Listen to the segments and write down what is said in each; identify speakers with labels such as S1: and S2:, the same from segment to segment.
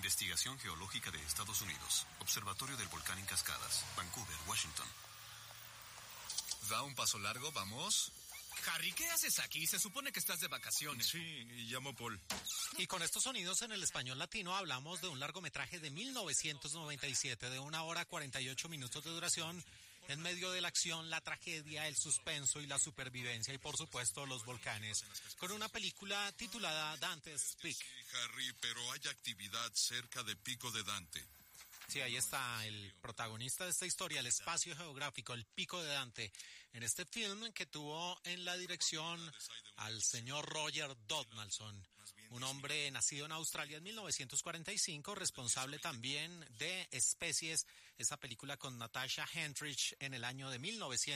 S1: Investigación Geológica de Estados Unidos. Observatorio del Volcán en Cascadas. Vancouver, Washington.
S2: ¿Da un paso largo? ¿Vamos?
S3: Harry, ¿qué haces aquí? Se supone que estás de vacaciones.
S2: Sí, y llamo Paul.
S4: Y con estos sonidos en el español latino hablamos de un largometraje de 1997 de 1 hora 48 minutos de duración, en medio de la acción, la tragedia, el suspenso y la supervivencia y por supuesto los volcanes, con una película titulada Dante's Peak.
S5: Sí, Harry, pero hay actividad cerca de Pico de Dante.
S4: Sí, ahí está el protagonista de esta historia, el espacio geográfico, el Pico de Dante, en este film que tuvo en la dirección al señor Roger Donaldson, un hombre nacido en Australia en 1945, responsable también de Especies, esa película con Natasha Henstridge en el año de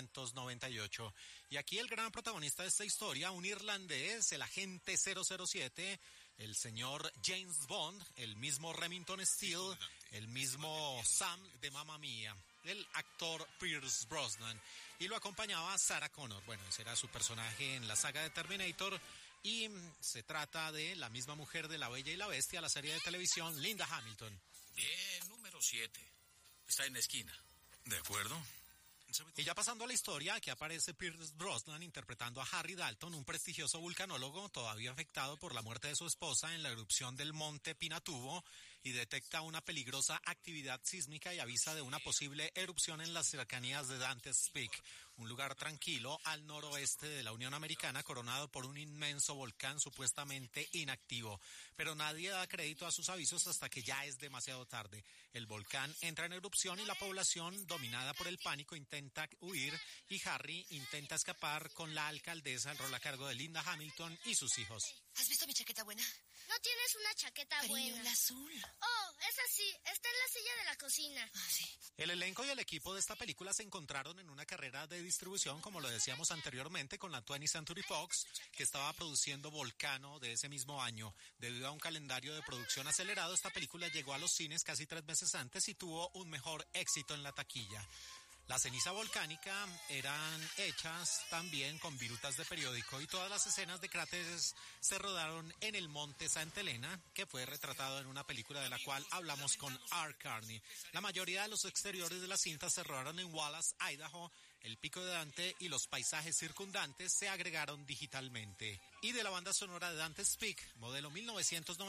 S4: 1998. Y aquí el gran protagonista de esta historia, un irlandés, el agente 007, el señor James Bond, el mismo Remington Steele, el mismo Sam de Mamma Mía, el actor Pierce Brosnan, y lo acompañaba Sarah Connor. Bueno, ese era su personaje en la saga de Terminator, y se trata de la misma mujer de La Bella y la Bestia, la serie de televisión, Linda Hamilton.
S6: Bien, número 7. Está en la esquina.
S5: ¿De acuerdo?
S4: Y ya pasando a la historia, aquí aparece Pierce Brosnan interpretando a Harry Dalton, un prestigioso vulcanólogo todavía afectado por la muerte de su esposa en la erupción del monte Pinatubo, y detecta una peligrosa actividad sísmica y avisa de una posible erupción en las cercanías de Dante's Peak, un lugar tranquilo al noroeste de la Unión Americana coronado por un inmenso volcán supuestamente inactivo. Pero nadie da crédito a sus avisos hasta que ya es demasiado tarde. El volcán entra en erupción y la población, dominada por el pánico, intenta huir, y Harry intenta escapar con la alcaldesa, el rol a cargo de Linda Hamilton, y sus hijos.
S7: ¿Has visto mi chaqueta buena?
S8: No tienes una chaqueta buena.
S7: El azul.
S8: Oh, esa sí, está en la silla de la cocina.
S7: Sí.
S4: El elenco y el equipo de esta película se encontraron en una carrera de distribución, como lo decíamos anteriormente, con la 20th Century Fox, que estaba produciendo Volcano de ese mismo año. Debido a un calendario de producción acelerado, esta película llegó a los cines casi 3 meses antes y tuvo un mejor éxito en la taquilla. La ceniza volcánica eran hechas también con virutas de periódico, y todas las escenas de cráteres se rodaron en el monte Santa Elena, que fue retratado en una película de la cual hablamos con Art Carney. La mayoría de los exteriores de la cinta se rodaron en Wallace, Idaho. El Pico de Dante y los paisajes circundantes se agregaron digitalmente. Y de la banda sonora de Dante's Peak, modelo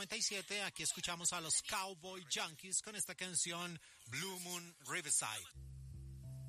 S4: 1997, aquí escuchamos a los Cowboy Junkies con esta canción Blue Moon Riverside.